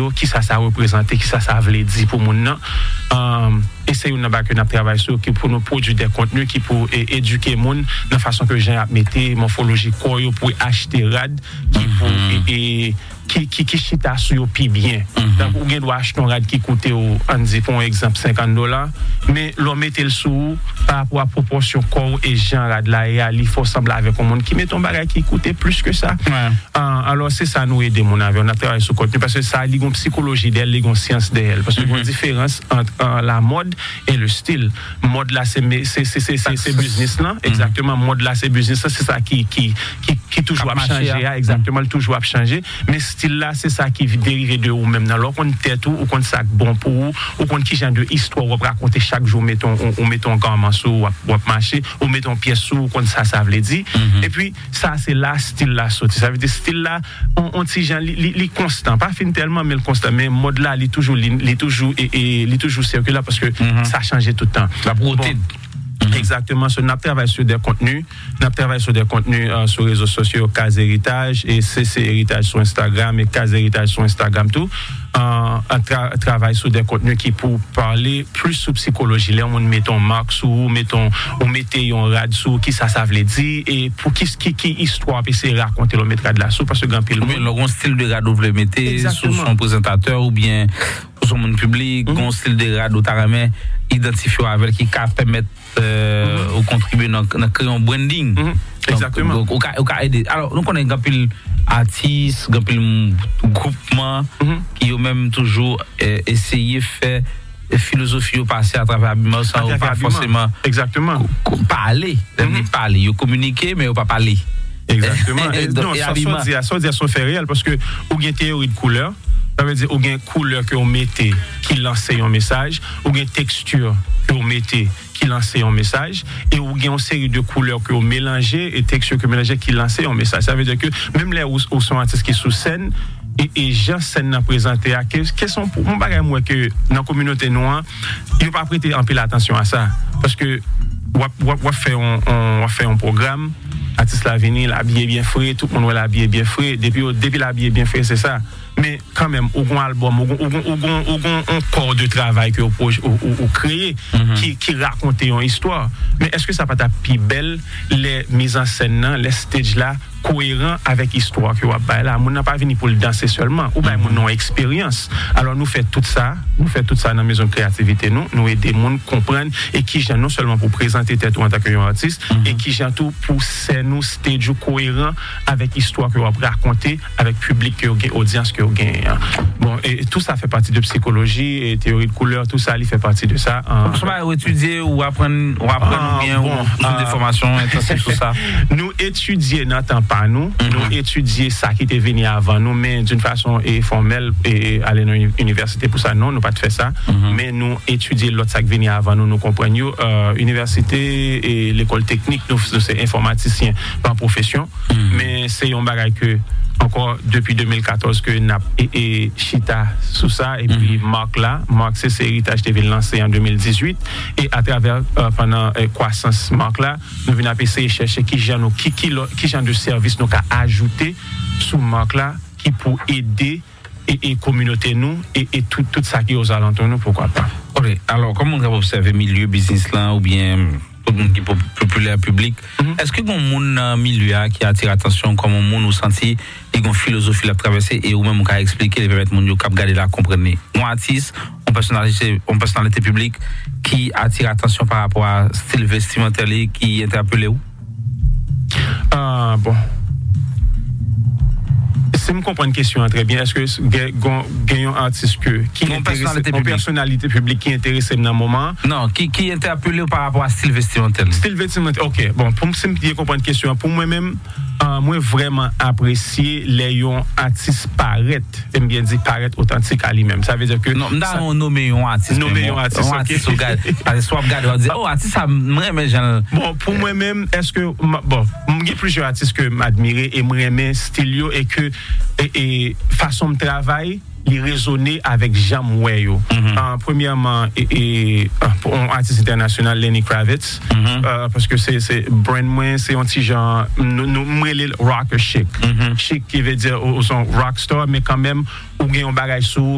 yo, qui ça représente, qui ça veut dire pour moun nan. Et c'est une base que nous travaillons sur qui pour nous produire des contenus qui pour éduquer moun de façon que j'ai mettre morphologie corps pour acheter rad qui pour qui chita sur pi bien. Donc on doit acheter un rad qui coûte on dit pour exemple $50 mais l'on mettait le sous par rapport à proportion corps et genre rad là et il faut sembler avec un monde qui met un bagage qui coûtait plus que ça. Alors c'est ça nous aider mon avis on a travaillé sur contenu parce que ça il y a une psychologie d'elle, il y a une science d'elle parce qu'il y a une différence entre la mode et le style. Mode là c'est business là exactement mode là c'est business là c'est ça qui toujours a changé exactement toujours a changé mais style là c'est ça qui dérive de ou même dans leur compte tête ou compte ça bon pour ou compte qui genre de histoire ou raconter chaque jour mettons garment sous ou marcher ou mettons pièce sous compte ça veut dire et puis ça c'est là style là sorti ça veut dire style là on petit genre li constant pas fin tellement mais le constant mais mode là il toujours circulaire parce que ça a changé tout le temps la beauté. Exactement, on travaille sur des contenus, sur les réseaux sociaux, Case Héritage et CC Héritage sur Instagram et Case Héritage sur Instagram tout. On travaille sur des contenus qui pour parler plus sur psychologie. Là, on met ton marque sous, on mettez un rad sous qui ça veut dire et pour qui histoire puis c'est raconter le mettre de la sous parce que grand pile. Le style de rad vous le mettez sur son présentateur ou bien sur son monde public, un style de rad ou taramé identifié avec qui peut permettre au contribuer dans créer un branding. Exactement. Donc au cas aider. Alors nous connaissons grand pile artistes, grand pile groupement qui ont même toujours essayé faire philosophie passer à travers l'habillement sans pas forcément parler, ils communiquer mais pas parler. Exactement. Non, ça dit son fait réel parce que ou une théorie de couleur, ça veut dire ou une couleur que on mettait qui lançait un message, ou une texture que on mettait qui lançait un message et ou une série de couleurs que on mélangeait et textures que mélangeait qui lançait un message. Ça veut dire que même les où sont artistes qui sous scène et gens scène n'a présenté à quels sont pour mon bagage moi que dans la communauté noire, il pas prêter un peu l'attention à ça parce que on fait un programme artiste la venir l'habillé bien frais tout le monde l'habillé bien frais depuis l'habillé bien frais c'est ça mais quand même au grand album un corps de travail que ou créer qui raconte une histoire mais est-ce que ça pas ta plus belle les mises en scène les stages là cohérent avec histoire que va là on n'a pas venu pour le danser seulement ou ben mon expérience alors nous fait tout ça dans la maison de créativité nous aider monde comprendre et qui j'ai non seulement pour présenter tête en tant qu'artiste et qui j'ai tout pour c'est nous stage cohérent avec histoire que va raconter avec public que audience que gagne bon et tout ça fait partie de psychologie et théorie de couleur tout ça il fait partie de ça on va étudier ou apprendre bien des formations intensives sur ça nous étudier n'attend pas nous étudier ça qui était venu avant nous mais d'une façon formelle et aller dans l'université pour ça non nous pas de faire ça mais nous étudier l'autre ça qui venu avant nous comprenons université et l'école technique nous c'est informaticien par profession mais c'est un bagage que encore depuis 2014 que n'a et Chita sous ça et puis Marc c'est Héritage TV lancé en 2018 et à travers pendant croissance Marc là nous venons essayer chercher qui genre de service nous qu'a ajouté sous Marc là qui pour aider et communauté nous et tout ça qui est aux alentours nous pourquoi pas. OK alors comment on va observer milieu business là ou bien tout le monde qui est populaire public est-ce que un monde milieu qui attire attention comme un monde ou senti il y a une philosophie la traverser et ou même on peut expliquer les permettre monde cap garder la comprendre un artiste une personnalité publique qui attire attention par rapport à style vestimentaire qui interpelle où bon si me comprendre question très bien est-ce que gagnant artiste qui une personnalité publique qui intéresse dans moment non qui interpellé par rapport à style vestimentaire OK bon pour me comprendre question pour moi même moi vraiment apprécier les artistes paraître j'aime bien dire paraître authentique à lui-même ça veut dire que non on nommer un artiste soit regarder dire oh artiste ça m'aimer bon pour moi même est-ce que bon il y a plusieurs artistes que m'admirer et m'aimer style et que et façon de travail il résonnait avec Jam Weyo. Premièrement pour un artiste international Lenny Kravitz parce que c'est brand moins c'est un petit genre nous rocker chic qui veut dire son rockstar mais quand même ou gagne un bagage sous